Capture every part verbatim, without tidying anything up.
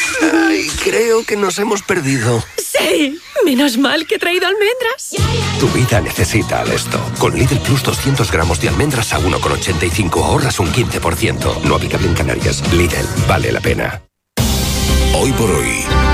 Ay, creo que nos hemos perdido. ¡Sí! Menos mal que he traído almendras. Tu vida necesita Alesto. Con Lidl Plus doscientos gramos de almendras a uno con ochenta y cinco ahorras un quince por ciento. No aplicable en Canarias. Lidl, vale la pena. Hoy por hoy,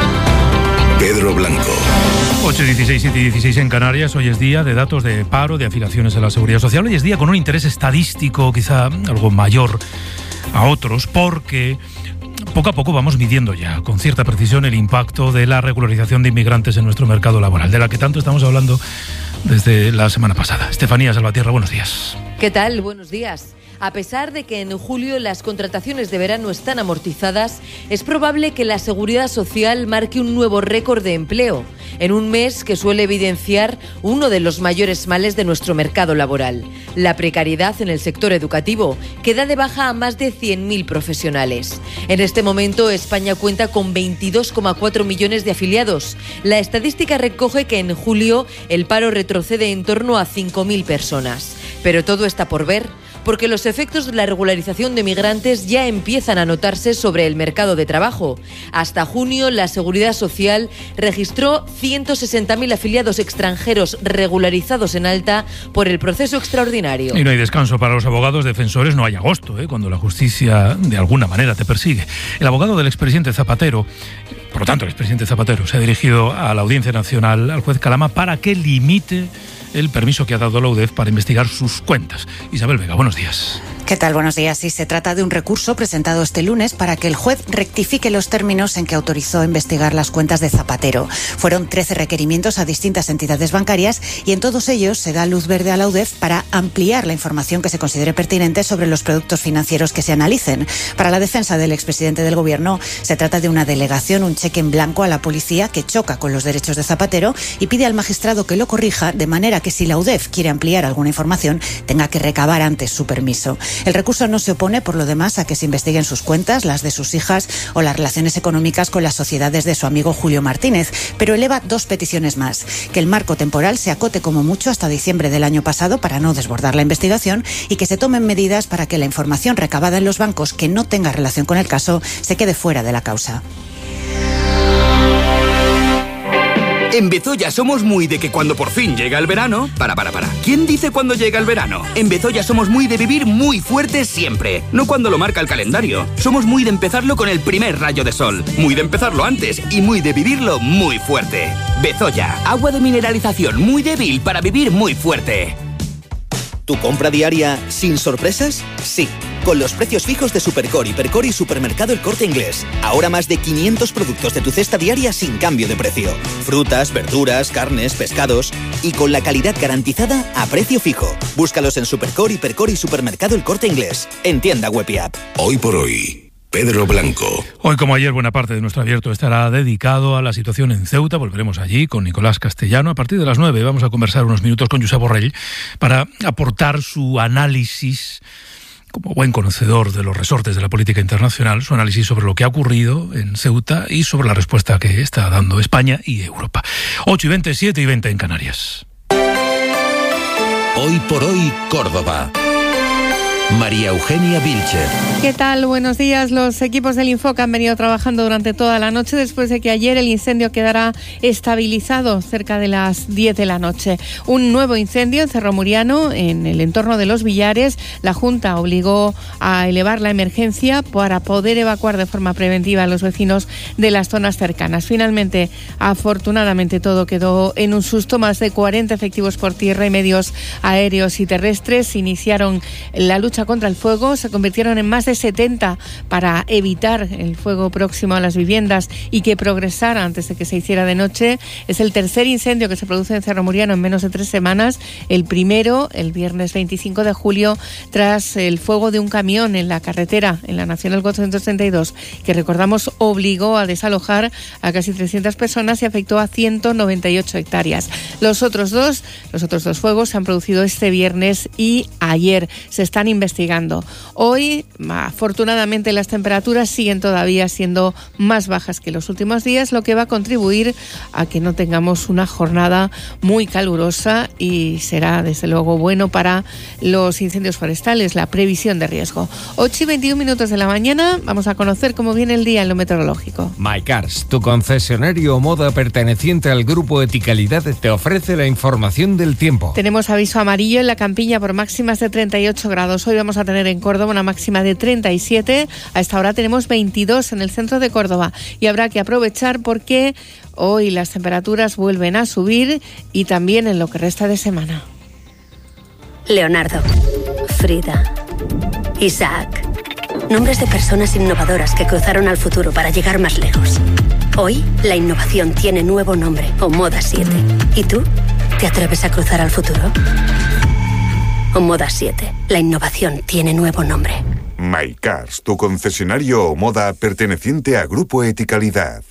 Pedro Blanco. ocho y dieciséis, siete y dieciséis en Canarias. Hoy es día de datos de paro, de afiliaciones a la Seguridad Social. Hoy es día con un interés estadístico quizá algo mayor a otros, porque poco a poco vamos midiendo ya con cierta precisión el impacto de la regularización de inmigrantes en nuestro mercado laboral, de la que tanto estamos hablando desde la semana pasada. Estefanía Salvatierra, buenos días. ¿Qué tal? Buenos días. A pesar de que en julio las contrataciones de verano están amortizadas, es probable que la Seguridad Social marque un nuevo récord de empleo, en un mes que suele evidenciar uno de los mayores males de nuestro mercado laboral, la precariedad en el sector educativo, que da de baja a más de cien mil profesionales. En este momento, España cuenta con veintidós coma cuatro millones de afiliados. La estadística recoge que en julio el paro retrocede en torno a cinco mil personas. Pero todo está por ver, porque los efectos de la regularización de migrantes ya empiezan a notarse sobre el mercado de trabajo. Hasta junio, la Seguridad Social registró ciento sesenta mil afiliados extranjeros regularizados en alta por el proceso extraordinario. Y no hay descanso para los abogados defensores, no hay agosto, ¿eh? Cuando la justicia de alguna manera te persigue. El abogado del expresidente Zapatero, por lo tanto el expresidente Zapatero, se ha dirigido a la Audiencia Nacional, al juez Calama, para que limite el permiso que ha dado la U D E F para investigar sus cuentas. Isabel Vega, buenos días. ¿Qué tal? Buenos días. Sí, se trata de un recurso presentado este lunes para que el juez rectifique los términos en que autorizó investigar las cuentas de Zapatero. Fueron trece requerimientos a distintas entidades bancarias y en todos ellos se da luz verde a la U D E F para ampliar la información que se considere pertinente sobre los productos financieros que se analicen. Para la defensa del expresidente del Gobierno, se trata de una delegación, un cheque en blanco a la policía que choca con los derechos de Zapatero y pide al magistrado que lo corrija de manera que si la U D E F quiere ampliar alguna información, tenga que recabar antes su permiso. El recurso no se opone, por lo demás, a que se investiguen sus cuentas, las de sus hijas o las relaciones económicas con las sociedades de su amigo Julio Martínez, pero eleva dos peticiones más: que el marco temporal se acote como mucho hasta diciembre del año pasado para no desbordar la investigación y que se tomen medidas para que la información recabada en los bancos que no tenga relación con el caso se quede fuera de la causa. En Bezoya somos muy de que cuando por fin llega el verano... Para, para, para. ¿Quién dice cuando llega el verano? En Bezoya somos muy de vivir muy fuerte siempre. No cuando lo marca el calendario. Somos muy de empezarlo con el primer rayo de sol. Muy de empezarlo antes y muy de vivirlo muy fuerte. Bezoya, agua de mineralización muy débil para vivir muy fuerte. ¿Tu compra diaria sin sorpresas? Sí, con los precios fijos de Supercor, Hipercor y Supermercado El Corte Inglés. Ahora más de quinientos productos de tu cesta diaria sin cambio de precio. Frutas, verduras, carnes, pescados y con la calidad garantizada a precio fijo. Búscalos en Supercor, Hipercor y Supermercado El Corte Inglés. En tienda web y app. Hoy por hoy, Pedro Blanco. Hoy, como ayer, buena parte de nuestro abierto estará dedicado a la situación en Ceuta. Volveremos allí con Nicolás Castellano. A partir de las nueve vamos a conversar unos minutos con Josep Borrell para aportar su análisis, como buen conocedor de los resortes de la política internacional, su análisis sobre lo que ha ocurrido en Ceuta y sobre la respuesta que está dando España y Europa. ocho y veinte, siete y veinte en Canarias. Hoy por hoy, Córdoba. María Eugenia Vilche. ¿Qué tal? Buenos días. Los equipos del Infoca han venido trabajando durante toda la noche después de que ayer el incendio quedara estabilizado cerca de las diez de la noche. Un nuevo incendio en Cerro Muriano, en el entorno de Los Villares. La Junta obligó a elevar la emergencia para poder evacuar de forma preventiva a los vecinos de las zonas cercanas. Finalmente, afortunadamente, todo quedó en un susto. Más de cuarenta efectivos por tierra y medios aéreos y terrestres iniciaron la lucha contra el fuego, se convirtieron en más de setenta para evitar el fuego próximo a las viviendas y que progresara antes de que se hiciera de noche. Es el tercer incendio que se produce en Cerro Muriano en menos de tres semanas. El primero, el viernes veinticinco de julio, tras el fuego de un camión en la carretera, en la Nacional cuatrocientos treinta y dos, que recordamos obligó a desalojar a casi trescientas personas y afectó a ciento noventa y ocho hectáreas. Los otros dos, los otros dos fuegos se han producido este viernes y ayer. Se están investigando investigando. Hoy, afortunadamente, las temperaturas siguen todavía siendo más bajas que los últimos días, lo que va a contribuir a que no tengamos una jornada muy calurosa y será, desde luego, bueno para los incendios forestales, la previsión de riesgo. ocho y veintiún minutos de la mañana, vamos a conocer cómo viene el día en lo meteorológico. MyCars, tu concesionario Moda perteneciente al grupo Eticalidad, te ofrece la información del tiempo. Tenemos aviso amarillo en la Campiña por máximas de treinta y ocho grados. Hoy vamos a tener en Córdoba una máxima de treinta y siete. A esta hora tenemos veintidós en el centro de Córdoba y habrá que aprovechar porque hoy las temperaturas vuelven a subir y también en lo que resta de semana. Leonardo, Frida, Isaac. Nombres de personas innovadoras que cruzaron al futuro para llegar más lejos. Hoy, la innovación tiene nuevo nombre, Omoda siete. ¿Y tú? ¿Te atreves a cruzar al futuro? Omoda siete. La innovación tiene nuevo nombre. MyCars, tu concesionario Omoda perteneciente a Grupo Eticalidad.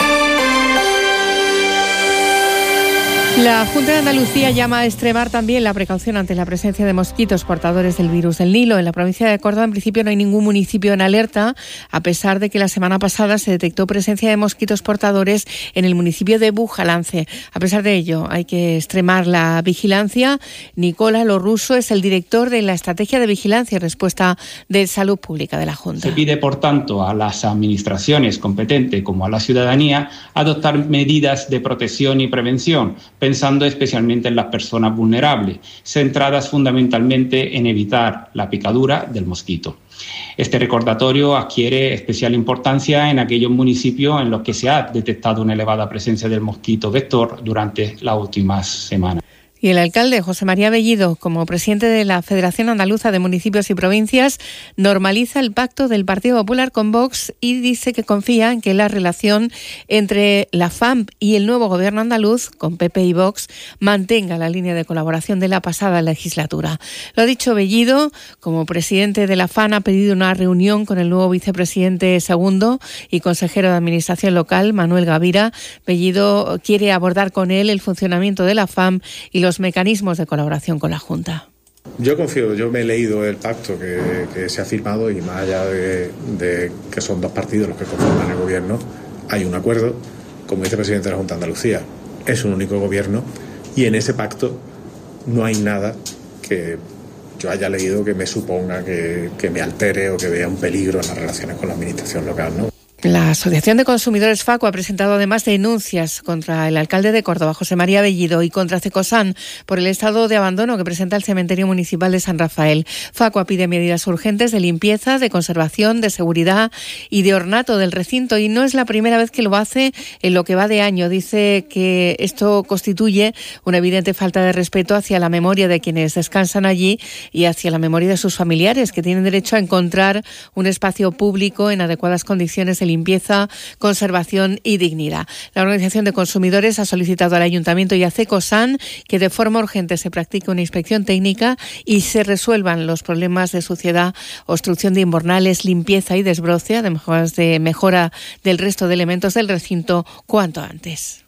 La Junta de Andalucía llama a extremar también la precaución ante la presencia de mosquitos portadores del virus del Nilo. En la provincia de Córdoba, en principio, no hay ningún municipio en alerta, a pesar de que la semana pasada se detectó presencia de mosquitos portadores en el municipio de Bujalance. A pesar de ello, hay que extremar la vigilancia. Nicola Lorruso es el director de la Estrategia de Vigilancia y Respuesta de Salud Pública de la Junta. Se pide, por tanto, a las administraciones competentes como a la ciudadanía adoptar medidas de protección y prevención, pensando especialmente en las personas vulnerables, centradas fundamentalmente en evitar la picadura del mosquito. Este recordatorio adquiere especial importancia en aquellos municipios en los que se ha detectado una elevada presencia del mosquito vector durante las últimas semanas. Y el alcalde José María Bellido, como presidente de la Federación Andaluza de Municipios y Provincias, normaliza el pacto del Partido Popular con Vox y dice que confía en que la relación entre la F A M y el nuevo gobierno andaluz, con P P y Vox, mantenga la línea de colaboración de la pasada legislatura. Lo ha dicho Bellido, como presidente de la F A N, ha pedido una reunión con el nuevo vicepresidente segundo y consejero de Administración Local, Manuel Gavira. Bellido quiere abordar con él el funcionamiento de la F A M y los mecanismos de colaboración con la Junta. Yo confío, yo me he leído el pacto que, que se ha firmado y más allá de, de que son dos partidos los que conforman el gobierno, hay un acuerdo. Como vicepresidente de la Junta de Andalucía, es un único gobierno y en ese pacto no hay nada que yo haya leído que me suponga que, que me altere o que vea un peligro en las relaciones con la administración local, ¿no? La Asociación de Consumidores FACO ha presentado además denuncias contra el alcalde de Córdoba, José María Bellido, y contra Cecosan por el estado de abandono que presenta el cementerio municipal de San Rafael. FACO pide medidas urgentes de limpieza, de conservación, de seguridad y de ornato del recinto, y no es la primera vez que lo hace en lo que va de año. Dice que esto constituye una evidente falta de respeto hacia la memoria de quienes descansan allí y hacia la memoria de sus familiares, que tienen derecho a encontrar un espacio público en adecuadas condiciones de limpieza, conservación y dignidad. La Organización de Consumidores ha solicitado al Ayuntamiento y a Cecosan que de forma urgente se practique una inspección técnica y se resuelvan los problemas de suciedad, obstrucción de invernales, limpieza y desbroce, además de mejora del resto de elementos del recinto cuanto antes.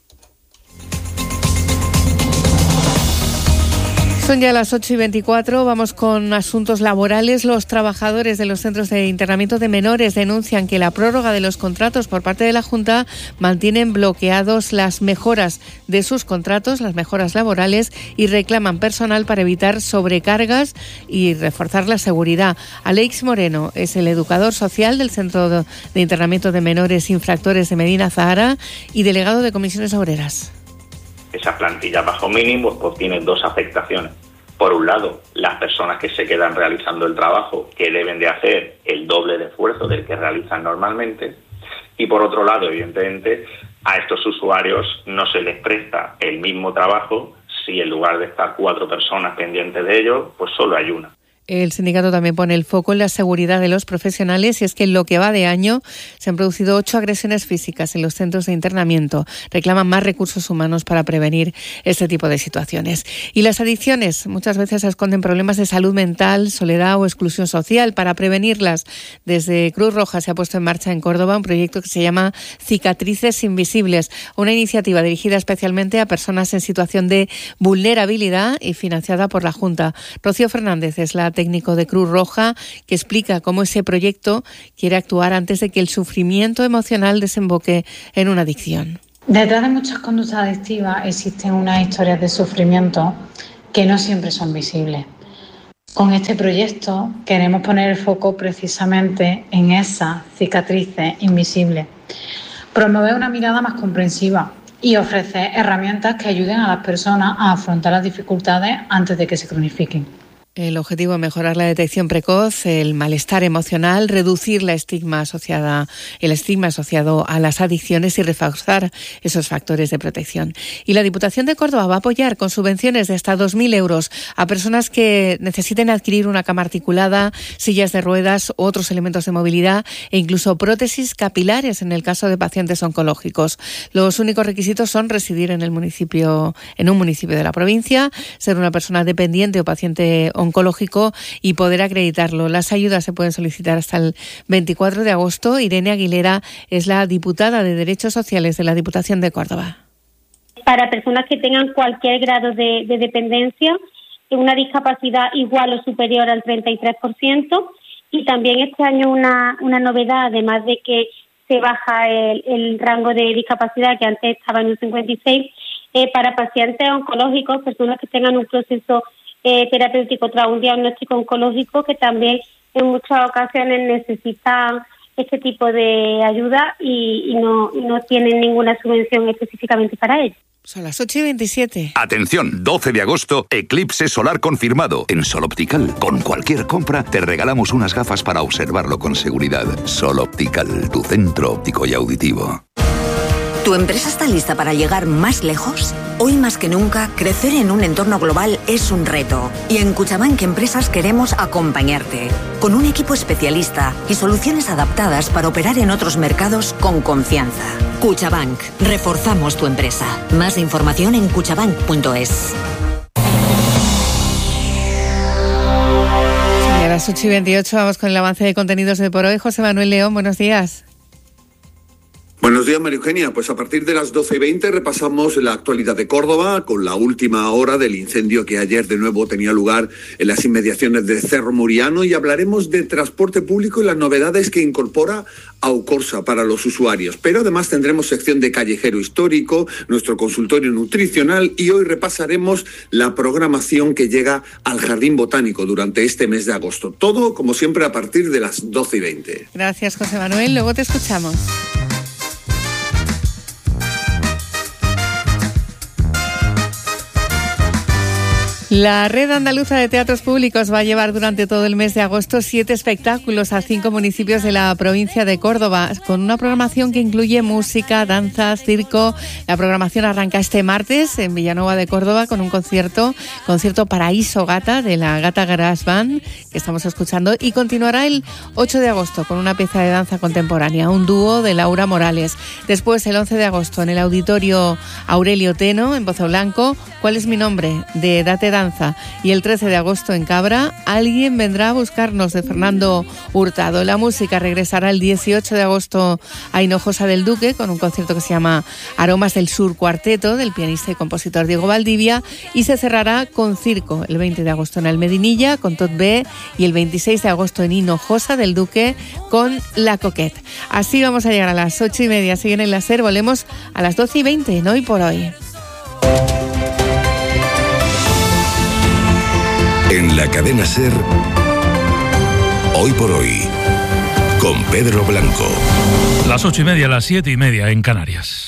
Son ya las ocho y veinticuatro, vamos con asuntos laborales. Los trabajadores de los centros de internamiento de menores denuncian que la prórroga de los contratos por parte de la Junta mantienen bloqueados las mejoras de sus contratos, las mejoras laborales, y reclaman personal para evitar sobrecargas y reforzar la seguridad. Alex Moreno es el educador social del Centro de Internamiento de Menores Infractores de Medina Zahara y delegado de Comisiones Obreras. Esa plantilla bajo mínimo pues tiene dos afectaciones. Por un lado, las personas que se quedan realizando el trabajo, que deben de hacer el doble de esfuerzo del que realizan normalmente. Y por otro lado, evidentemente, a estos usuarios no se les presta el mismo trabajo si en lugar de estar cuatro personas pendientes de ellos, pues solo hay una. El sindicato también pone el foco en la seguridad de los profesionales, y es que en lo que va de año se han producido ocho agresiones físicas en los centros de internamiento. Reclaman más recursos humanos para prevenir este tipo de situaciones. Y las adicciones muchas veces esconden problemas de salud mental, soledad o exclusión social. Para prevenirlas, desde Cruz Roja se ha puesto en marcha en Córdoba un proyecto que se llama Cicatrices Invisibles, una iniciativa dirigida especialmente a personas en situación de vulnerabilidad y financiada por la Junta. Rocío Fernández es la técnico de Cruz Roja, que explica cómo ese proyecto quiere actuar antes de que el sufrimiento emocional desemboque en una adicción. Detrás de muchas conductas adictivas existen unas historias de sufrimiento que no siempre son visibles. Con este proyecto queremos poner el foco precisamente en esas cicatrices invisibles, promover una mirada más comprensiva y ofrecer herramientas que ayuden a las personas a afrontar las dificultades antes de que se cronifiquen. El objetivo es mejorar la detección precoz, el malestar emocional, reducir la estigma asociada, el estigma asociado a las adicciones y reforzar esos factores de protección. Y la Diputación de Córdoba va a apoyar con subvenciones de hasta dos mil euros a personas que necesiten adquirir una cama articulada, sillas de ruedas, otros elementos de movilidad e incluso prótesis capilares en el caso de pacientes oncológicos. Los únicos requisitos son residir en el municipio, en un municipio de la provincia, ser una persona dependiente o paciente oncológico y poder acreditarlo. Las ayudas se pueden solicitar hasta el veinticuatro de agosto. Irene Aguilera es la diputada de Derechos Sociales de la Diputación de Córdoba. Para personas que tengan cualquier grado de, de dependencia, una discapacidad igual o superior al treinta y tres por ciento, y también este año una, una novedad, además de que se baja el, el rango de discapacidad que antes estaba en un cincuenta y seis, eh, para pacientes oncológicos, personas que tengan un proceso Eh, terapéutico tras un diagnóstico oncológico, que también en muchas ocasiones necesitan este tipo de ayuda y, y, no, y no tienen ninguna subvención específicamente para ello. Son las ocho y veintisiete. Atención, doce de agosto, eclipse solar confirmado. En Sol Optical, con cualquier compra, te regalamos unas gafas para observarlo con seguridad. Sol Optical, tu centro óptico y auditivo. ¿Tu empresa está lista para llegar más lejos? Hoy más que nunca, crecer en un entorno global es un reto. Y en Cuchabank Empresas queremos acompañarte. Con un equipo especialista y soluciones adaptadas para operar en otros mercados con confianza. Cuchabank, reforzamos tu empresa. Más información en cuchabank punto es. A las ocho y veintiocho vamos con el avance de contenidos de por hoy. José Manuel León, buenos días. Buenos días, María Eugenia. Pues a partir de las doce y veinte repasamos la actualidad de Córdoba con la última hora del incendio que ayer de nuevo tenía lugar en las inmediaciones de Cerro Muriano, y hablaremos de transporte público y las novedades que incorpora Aucorsa para los usuarios. Pero además tendremos sección de callejero histórico, nuestro consultorio nutricional, y hoy repasaremos la programación que llega al Jardín Botánico durante este mes de agosto. Todo, como siempre, a partir de las doce y veinte. Gracias, José Manuel. Luego te escuchamos. La Red Andaluza de Teatros Públicos va a llevar durante todo el mes de agosto siete espectáculos a cinco municipios de la provincia de Córdoba, con una programación que incluye música, danzas, circo. La programación arranca este martes en Villanueva de Córdoba con un concierto, concierto Paraíso Gata, de la Gata Garage Band, que estamos escuchando, y continuará el ocho de agosto con una pieza de danza contemporánea, un dúo de Laura Morales. Después, el once de agosto, en el Auditorio Aurelio Teno, en Pozo Blanco, ¿Cuál es mi nombre?, de Date Danza. Y el trece de agosto en Cabra, Alguien vendrá a buscarnos, de Fernando Hurtado. La música regresará el dieciocho de agosto a Hinojosa del Duque con un concierto que se llama Aromas del Sur Cuarteto, del pianista y compositor Diego Valdivia, y se cerrará con circo el veinte de agosto en Almedinilla con Tot B, y el veintiséis de agosto en Hinojosa del Duque con La Coquette. Así vamos a llegar a las ocho y media. Siguen en la SER, volvemos a las doce y veinte en Hoy por Hoy. En la cadena SER, Hoy por Hoy, con Pedro Blanco. Las ocho y media, las siete y media en Canarias.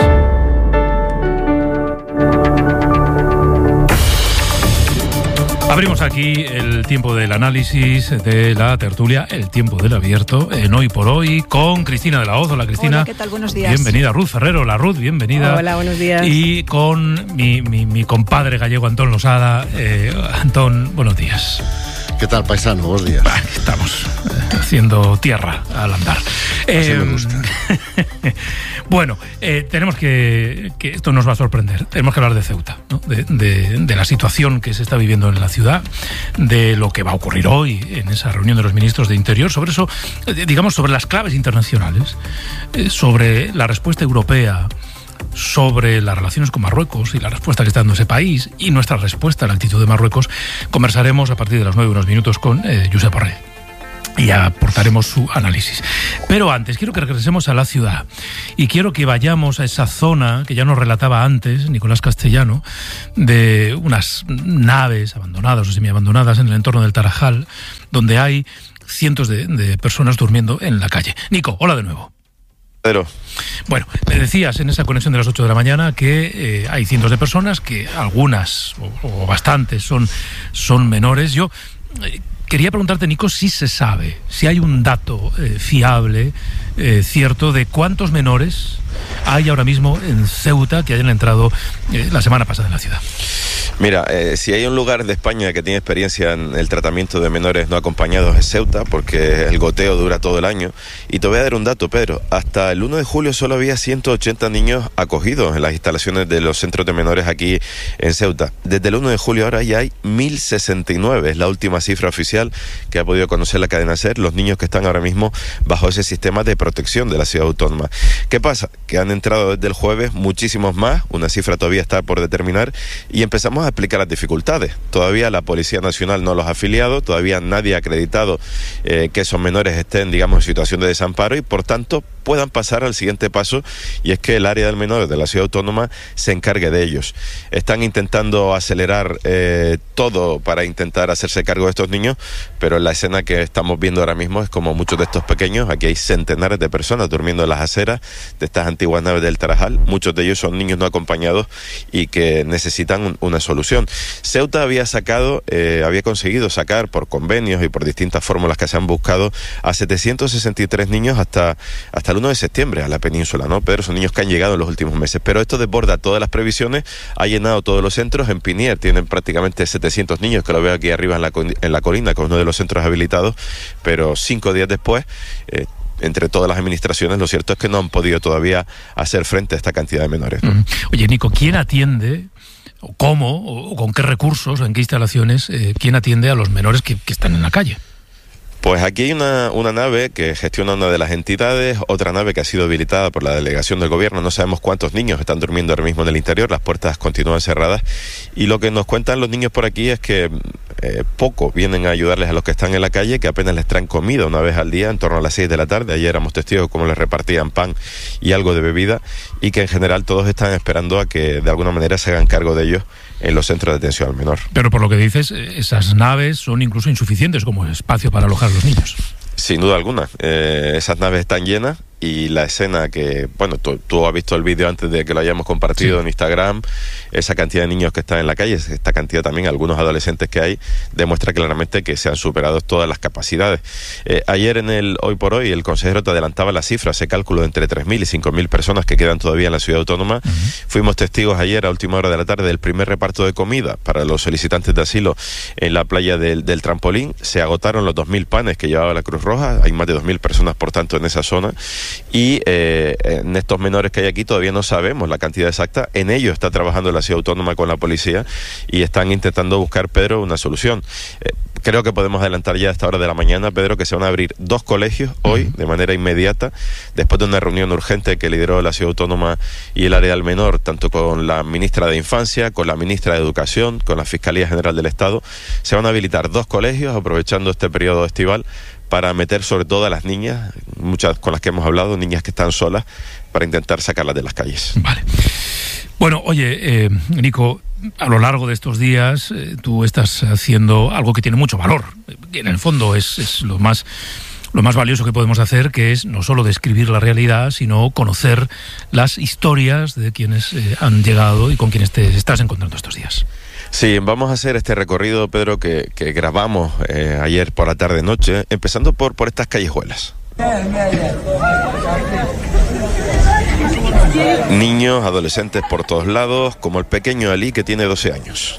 Abrimos aquí el tiempo del análisis, de la tertulia, el tiempo del abierto, en Hoy por Hoy, con Cristina de la Hoz. Hola, Cristina. Hola, ¿qué tal? Buenos días. Bienvenida. Ruth Ferrero. Hola, Ruth, bienvenida. Hola, buenos días. Y con mi, mi, mi compadre gallego, Antón Losada. Eh, Antón, buenos días. ¿Qué tal, paisano? Buenos días. Aquí estamos, eh, haciendo tierra al andar. Así Eh, me gusta. Bueno, eh, tenemos que, que esto nos va a sorprender, tenemos que hablar de Ceuta, ¿no? de, de, de la situación que se está viviendo en la ciudad, de lo que va a ocurrir hoy en esa reunión de los ministros de Interior, sobre eso, digamos, sobre las claves internacionales, eh, sobre la respuesta europea sobre las relaciones con Marruecos y la respuesta que está dando ese país y nuestra respuesta a la actitud de Marruecos, conversaremos a partir de las nueve unos minutos con eh, Josep Borrell. Y aportaremos su análisis. Pero antes, quiero que regresemos a la ciudad. Y quiero que vayamos a esa zona que ya nos relataba antes Nicolás Castellano, de unas naves abandonadas o semiabandonadas en el entorno del Tarajal, donde hay cientos de, de personas durmiendo en la calle. Nico, hola de nuevo. Pedro. Bueno, me decías en esa conexión de las ocho de la mañana que eh, hay cientos de personas, que algunas o, o bastantes son, son menores. Yo... Eh, Quería preguntarte, Nico, si se sabe, si hay un dato eh, fiable, eh, cierto, de cuántos menores hay ahora mismo en Ceuta que hayan entrado eh, la semana pasada en la ciudad. Mira, eh, si hay un lugar de España que tiene experiencia en el tratamiento de menores no acompañados es Ceuta, porque el goteo dura todo el año. Y te voy a dar un dato, Pedro. Hasta el uno de julio solo había ciento ochenta niños acogidos en las instalaciones de los centros de menores aquí en Ceuta. Desde el uno de julio ahora ya hay mil sesenta y nueve, es la última cifra oficial que ha podido conocer la cadena SER, los niños que están ahora mismo bajo ese sistema de protección de la ciudad autónoma. ¿Qué pasa? Que han entrado desde el jueves muchísimos más, una cifra todavía está por determinar, y empezamos a explicar las dificultades. Todavía la Policía Nacional no los ha afiliado, todavía nadie ha acreditado eh, que esos menores estén, digamos, en situación de desamparo y por tanto puedan pasar al siguiente paso, y es que el área del menor de la ciudad autónoma se encargue de ellos. Están intentando acelerar eh, todo para intentar hacerse cargo de estos niños, pero la escena que estamos viendo ahora mismo es como muchos de estos pequeños. Aquí hay centenares de personas durmiendo en las aceras de estas antiguas naves del Tarajal. Muchos de ellos son niños no acompañados y que necesitan un, una solución. Ceuta había sacado, eh, había conseguido sacar por convenios y por distintas fórmulas que se han buscado a setecientos sesenta y tres niños hasta, hasta el uno de septiembre a la península, ¿no? Pero son niños que han llegado en los últimos meses. Pero esto desborda todas las previsiones, ha llenado todos los centros. En Pinier tienen prácticamente setecientos niños, que lo veo aquí arriba en la, en la colina, con uno de los centros habilitados, pero cinco días después, eh, entre todas las administraciones, lo cierto es que no han podido todavía hacer frente a esta cantidad de menores, ¿no? Mm. Oye, Nico, ¿quién atiende, o cómo, o con qué recursos, o en qué instalaciones, eh, quién atiende a los menores que, que están en la calle? Pues aquí hay una, una nave que gestiona una de las entidades, otra nave que ha sido habilitada por la delegación del gobierno. No sabemos cuántos niños están durmiendo ahora mismo en el interior, las puertas continúan cerradas, y lo que nos cuentan los niños por aquí es que eh, poco vienen a ayudarles a los que están en la calle, que apenas les traen comida una vez al día, en torno a las seis de la tarde. Ayer éramos testigos cómo les repartían pan y algo de bebida, y que en general todos están esperando a que de alguna manera se hagan cargo de ellos en los centros de atención al menor. Pero por lo que dices, esas naves son incluso insuficientes como espacio para alojar a los niños. Sin duda alguna. Eh, esas naves están llenas, y la escena que, bueno, tú, tú has visto el vídeo antes de que lo hayamos compartido, sí, en Instagram, esa cantidad de niños que están en la calle, esta cantidad también, algunos adolescentes que hay, demuestra claramente que se han superado todas las capacidades. Eh, ayer en el Hoy por Hoy, el consejero te adelantaba la cifra, ese cálculo de entre tres mil y cinco mil personas que quedan todavía en la ciudad autónoma. Uh-huh. Fuimos testigos ayer a última hora de la tarde del primer reparto de comida para los solicitantes de asilo en la playa del, del Trampolín. Se agotaron los dos mil panes que llevaba la Cruz Roja, hay más de dos mil personas por tanto en esa zona. Y eh, en estos menores que hay aquí todavía no sabemos la cantidad exacta. En ello está trabajando la ciudad autónoma con la policía y están intentando buscar, Pedro, una solución. Eh, creo que podemos adelantar ya a esta hora de la mañana, Pedro, que se van a abrir dos colegios hoy de manera inmediata, después de una reunión urgente que lideró la ciudad autónoma y el área del menor, tanto con la ministra de Infancia, con la ministra de Educación, con la Fiscalía General del Estado. Se van a habilitar dos colegios aprovechando este periodo estival para meter sobre todo a las niñas, muchas con las que hemos hablado, niñas que están solas, para intentar sacarlas de las calles. Vale. Bueno, oye, eh, Nico, a lo largo de estos días eh, tú estás haciendo algo que tiene mucho valor, que en el fondo es, es lo más... lo más valioso que podemos hacer, que es no solo describir la realidad, sino conocer las historias de quienes eh, han llegado y con quienes te estás encontrando estos días. Sí, vamos a hacer este recorrido, Pedro, que, que grabamos eh, ayer por la tarde-noche, empezando por, por estas callejuelas. Niños, adolescentes por todos lados, como el pequeño Ali, que tiene doce años.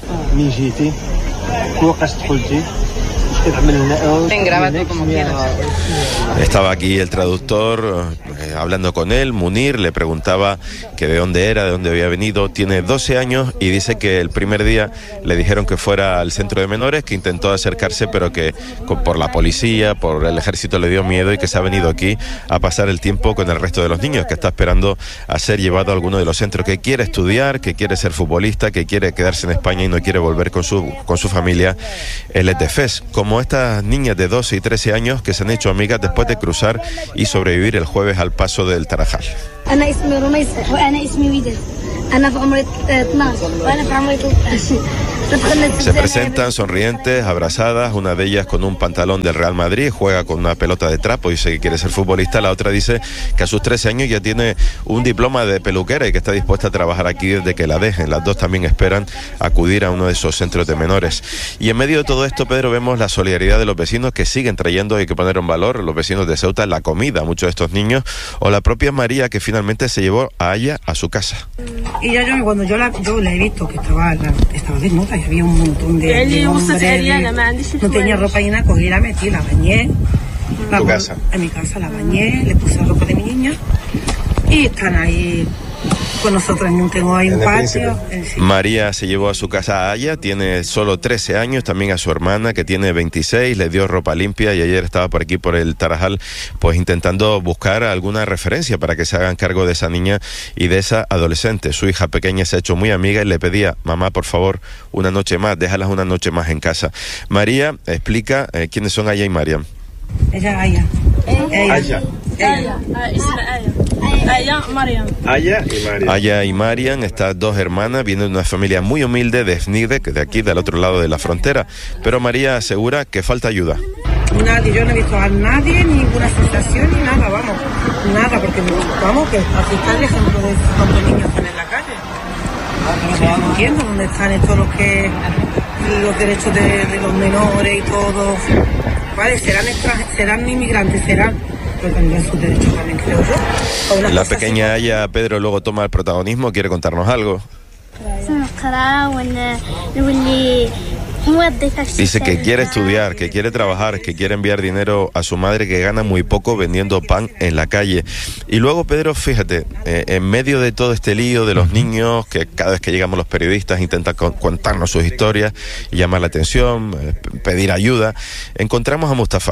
Ven, grábate como quieras. Estaba aquí el traductor, eh, hablando con él, Munir le preguntaba que de dónde era, de dónde había venido. Tiene doce años y dice que el primer día le dijeron que fuera al centro de menores, que intentó acercarse, pero que por la policía, por el ejército le dio miedo y que se ha venido aquí a pasar el tiempo con el resto de los niños, que está esperando a ser llevado a alguno de los centros, que quiere estudiar, que quiere ser futbolista, que quiere quedarse en España y no quiere volver con su, con su familia. Él es de Fez, como estas niñas de doce y trece años que se han hecho amigas después de cruzar y sobrevivir el jueves al paso del Tarajal. Se presentan sonrientes, abrazadas, una de ellas con un pantalón del Real Madrid, juega con una pelota de trapo y dice que quiere ser futbolista. La otra dice que a sus trece años ya tiene un diploma de peluquera y que está dispuesta a trabajar aquí desde que la dejen. Las dos también esperan acudir a uno de esos centros de menores. Y en medio de todo esto, Pedro, vemos la solidaridad de los vecinos que siguen trayendo, hay que poner en valor, los vecinos de Ceuta, la comida a muchos de estos niños, o la propia María, que finalmente se llevó a ella a su casa. Y ya yo, cuando yo la, yo la he visto que estaba, la, estaba desnuda y había un montón de, de hombres, de, no tenía ropa y nada, cogí, la metí, la bañé. La, ¿Tu casa? En mi casa la bañé, le puse la ropa de mi niña y están ahí con nosotros. No tengo ahí un patio. Sí. María se llevó a su casa a Aya, tiene solo trece años, también a su hermana que tiene veintiséis, le dio ropa limpia y ayer estaba por aquí por el Tarajal pues intentando buscar alguna referencia para que se hagan cargo de esa niña y de esa adolescente. Su hija pequeña se ha hecho muy amiga y le pedía: mamá, por favor, una noche más, déjalas una noche más en casa. María explica eh, quiénes son Aya y Mariam. Ella es Aya. Aya. Aya. Aya. Aya y Mariam. Aya y Mariam, estas dos hermanas, vienen de una familia muy humilde de Snidek, de aquí, del otro lado de la frontera. Pero María asegura que falta ayuda. Nadie, yo no he visto a nadie, ninguna sensación, ni nada, vamos. Nada, porque vamos, que aquí está el ejemplo de cuántos niños están en la calle. Sí, no entiendo dónde están estos los que los derechos de, de los menores y todo. Vale, serán serán inmigrantes, serán, pero tendrán sus derechos también, creo yo. La pequeña Aya, Pedro, luego toma el protagonismo, quiere contarnos algo. Dice que quiere estudiar, que quiere trabajar, que quiere enviar dinero a su madre, que gana muy poco vendiendo pan en la calle. Y luego, Pedro, fíjate, eh, en medio de todo este lío de los niños, que cada vez que llegamos los periodistas intentan con, contarnos sus historias y llamar la atención, eh, pedir ayuda, encontramos a Mustafa.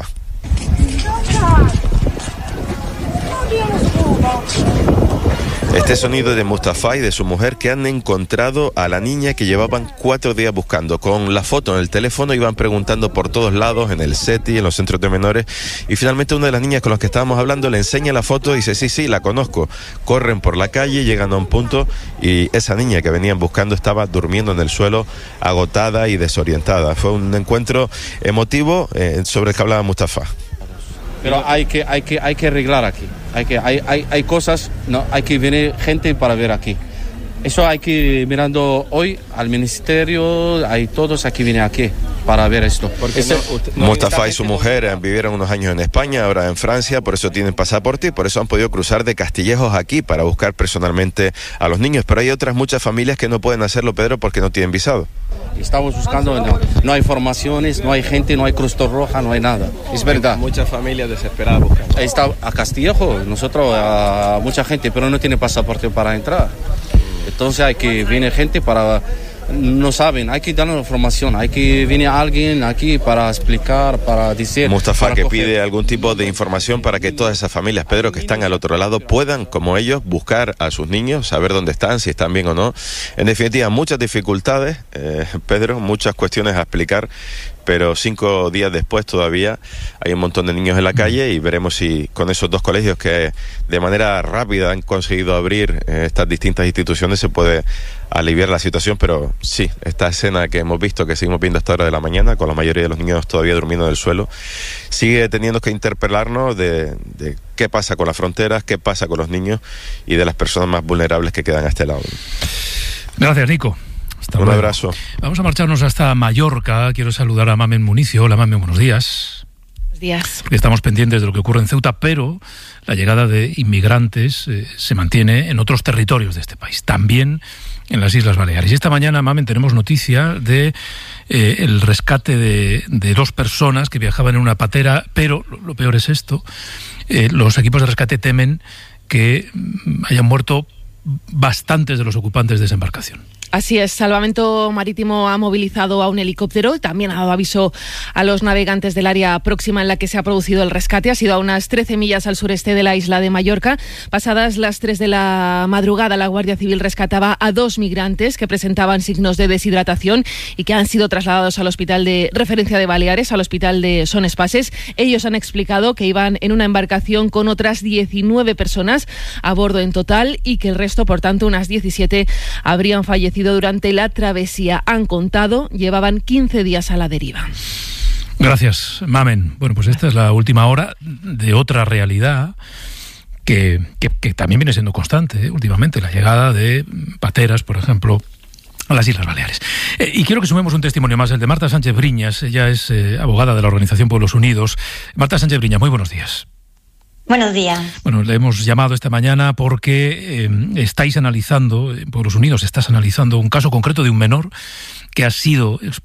Este sonido de Mustafa y de su mujer, que han encontrado a la niña que llevaban cuatro días buscando. Con la foto en el teléfono iban preguntando por todos lados, en el SETI, en los centros de menores, y finalmente una de las niñas con las que estábamos hablando le enseña la foto y dice: sí, sí, la conozco. Corren por la calle, llegan a un punto y esa niña que venían buscando estaba durmiendo en el suelo, agotada y desorientada. Fue un encuentro emotivo eh, sobre el que hablaba Mustafa. Pero hay que, hay que, hay que arreglar aquí. Hay que, hay, hay, hay cosas, no, hay que venir gente para ver aquí. Eso hay que ir mirando hoy al ministerio, hay todos aquí vienen aquí para ver esto. Ese, no, Mustafa y su mujer vivieron unos años en España, ahora en Francia, por eso tienen pasaporte y por eso han podido cruzar de Castillejos aquí para buscar personalmente a los niños. Pero hay otras muchas familias que no pueden hacerlo, Pedro, porque no tienen visado. Estamos buscando, no, no hay formaciones, no hay gente, no hay Cruz Roja, no hay nada. Es verdad. Muchas familias desesperadas buscando. Está a Castillejo, nosotros, a mucha gente, pero no tiene pasaporte para entrar. Entonces hay que viene gente para, no saben, hay que darle información, hay que viene alguien aquí para explicar, para decir. Mustafa para que coger. pide algún tipo de información para que todas esas familias, Pedro, que están al otro lado, puedan, como ellos, buscar a sus niños, saber dónde están, si están bien o no. En definitiva, muchas dificultades, eh, Pedro, muchas cuestiones a explicar, pero cinco días después todavía hay un montón de niños en la calle y veremos si con esos dos colegios que de manera rápida han conseguido abrir eh, estas distintas instituciones se puede aliviar la situación. Pero sí, esta escena que hemos visto, que seguimos viendo a esta hora de la mañana, con la mayoría de los niños todavía durmiendo en el suelo, sigue teniendo que interpelarnos de, de qué pasa con las fronteras, qué pasa con los niños y de las personas más vulnerables que quedan a este lado. Gracias, Nico. Hasta Un luego. abrazo. Vamos a marcharnos hasta Mallorca. Quiero saludar a Mamen Municio. Hola, Mamen, buenos días. días. Porque estamos pendientes de lo que ocurre en Ceuta, pero la llegada de inmigrantes eh, se mantiene en otros territorios de este país, también en las Islas Baleares. Y esta mañana, Mamen, tenemos noticia de eh, el rescate de, de dos personas que viajaban en una patera, pero lo, lo peor es esto, eh, los equipos de rescate temen que hayan muerto bastantes de los ocupantes de esa embarcación. Así es, Salvamento Marítimo ha movilizado a un helicóptero y también ha dado aviso a los navegantes del área próxima en la que se ha producido el rescate. Ha sido a unas trece millas al sureste de la isla de Mallorca. Pasadas las tres de la madrugada, la Guardia Civil rescataba a dos migrantes que presentaban signos de deshidratación y que han sido trasladados al hospital de referencia de Baleares, al hospital de Son Espases. Ellos han explicado que iban en una embarcación con otras diecinueve personas a bordo en total y que el resto, por tanto, unas diecisiete, habrían fallecido durante la travesía. Han contado, llevaban quince días a la deriva. Gracias, Mamen. Bueno, pues esta es la última hora de otra realidad que, que, que también viene siendo constante, ¿eh? Últimamente, la llegada de pateras, por ejemplo, a las Islas Baleares. Eh, y quiero que sumemos un testimonio más, el de Marta Sánchez Briñas. Ella es eh, abogada de la Organización Pueblos Unidos. Marta Sánchez Briñas, muy buenos días. Buenos días. Bueno, le hemos llamado esta mañana porque eh, estáis analizando, en Pueblos Unidos estás analizando un caso concreto de un menor que ha sido